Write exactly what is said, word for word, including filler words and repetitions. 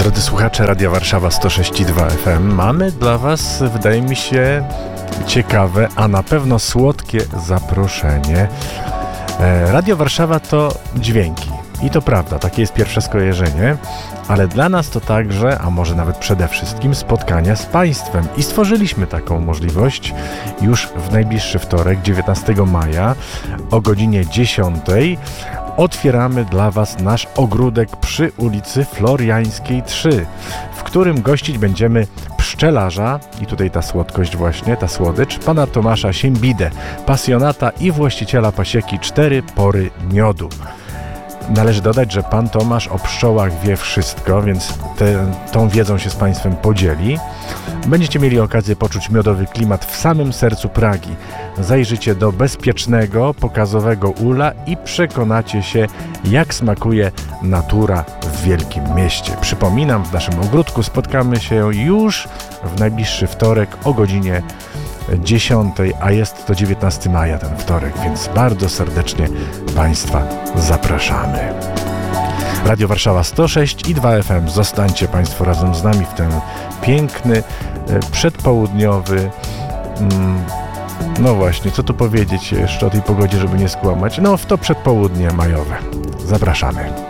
Drodzy słuchacze Radia Warszawa sto sześć i dwa F M, mamy dla Was, wydaje mi się, ciekawe, a na pewno słodkie zaproszenie. Radio Warszawa to dźwięki. I to prawda, takie jest pierwsze skojarzenie, ale dla nas to także, a może nawet przede wszystkim, spotkania z Państwem. I stworzyliśmy taką możliwość już w najbliższy wtorek, dziewiętnastego maja o godzinie dziesiątej. Otwieramy dla Was nasz ogródek przy ulicy Floriańskiej trzy, w którym gościć będziemy pszczelarza, i tutaj ta słodkość właśnie, ta słodycz, pana Tomasza Siembidę, pasjonata i właściciela pasieki Cztery Pory Miodu. Należy dodać, że pan Tomasz o pszczołach wie wszystko, więc te, tą wiedzą się z Państwem podzieli. Będziecie mieli okazję poczuć miodowy klimat w samym sercu Pragi. Zajrzycie do bezpiecznego, pokazowego ula i przekonacie się, jak smakuje natura w wielkim mieście. Przypominam, w naszym ogródku spotkamy się już w najbliższy wtorek o godzinie dziesiątej, a jest to dziewiętnastego maja ten wtorek, więc bardzo serdecznie Państwa zapraszamy. Radio Warszawa sto sześć i dwa F M. Zostańcie Państwo razem z nami w ten piękny, przedpołudniowy, mm, no właśnie, co tu powiedzieć jeszcze o tej pogodzie, żeby nie skłamać, no w to przedpołudnie majowe. Zapraszamy.